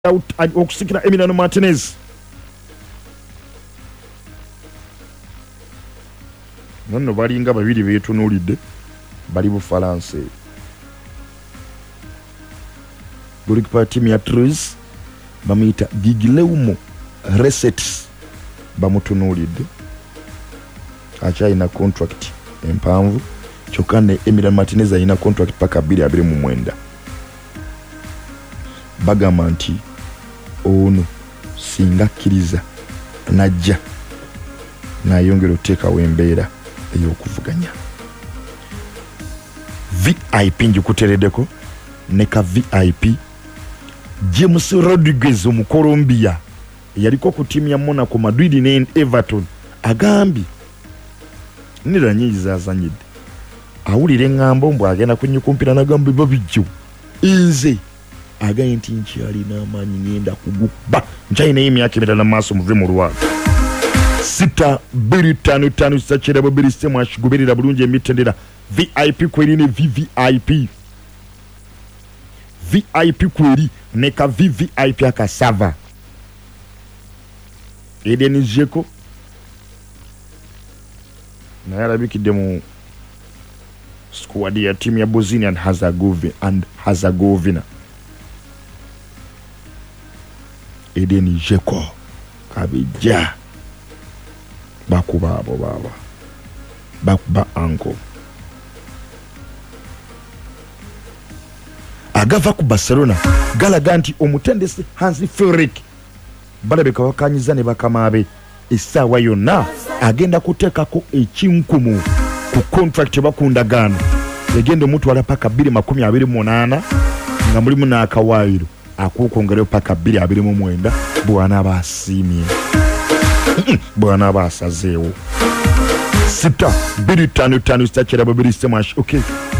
out okusikira Emiliano Martinez. Nonno balinga babiri beetunuulidde bali Bufalansa. Golikipa timu ya Toulouse bamuyita Guillaume Resets bamutunuulidde. Akyalina contract empanvu kyokka ne Emiliano Martinez alina contract paka 2029. Bagamba nti ono singa akkiriza najja nayongera oteekawo embeera ey'okuvuganya. VIP njikutereddeko ne ka VIP James Rodriguez mu Colombia yaliko ku timu ya Monaco, Madrid ne Everton agambye niranyiza azanyidde awulire ngambo mbw agenda kunyikumpira nagambe babijjo nze agaye nti nkyalina amaanyi ngenda kuguba nkyalina emyaka 7 maaso muve mu lwalo 6-2-5-5 sakira babiri semu ashigoberera bulungi emitendera VIP kweri ne VVIP VIP kweri ne ka VVIP akasava Eden Dzeko naye alabikidde mu squad ya timu ya Bosnia and Herzegovina. Eden Dzeko kabijja bakuba abo baba bakuba anko agava ku Barcelona galaga nti omutendesi Hansi Flick balabika wakanyiza ne bakamabe essaawa yonna agenda kuteekako ekinkumu ku contract bakundagano yagenda omutwala paka 2028 nga mulimu n'akawaayiro akukongereyo paka 2029 bwana basiimye bwana basazeewo 6-2-5-5 sakira babiri semash. Okay,